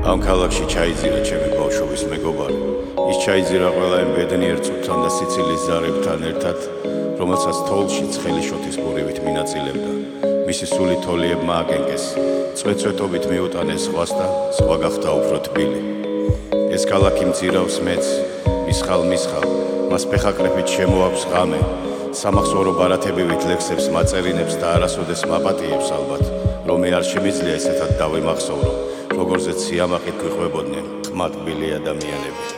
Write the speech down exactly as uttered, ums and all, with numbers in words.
ამ ქალაქში ჩაიძირა ჩემი ბავშვობის მეგობარი. ის ჩაიძირა ყველა იმ ბედნიერ წუთთან და სიცილის ზარებთან ერთად, რომელსაც თოლში ცხელი შოთის ბურივით მინაწილებდა. მისი სული თოლიებმა აკენკეს, წვეწვეტობით მიუტანეს სხვას და სხვა გახდა უფრო თბილი. ეს ქალაქი მძირავს მეც, მისხალ მისხალ, მას ფეხაკრეფით შემოაქვს ღამე, სამახსოვრო ბარათებივით ლექსებს მაწერინებს და არასოდეს მაპატიებს ალბათ, რომ მე არ შემიძლია ესეთად დავემახსოვრო, როგორზეც სიამაყით გვიყვებოდნენ ყმადბილი ადამიანები.